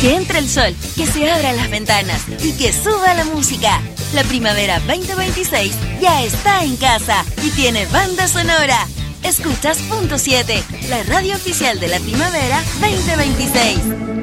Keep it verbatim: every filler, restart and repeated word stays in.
Que entre el sol, que se abran las ventanas y que suba la música. La primavera veinte veintiséis ya está en casa y tiene banda sonora. Escuchas Punto siete, la radio oficial de la primavera veinte veintiséis.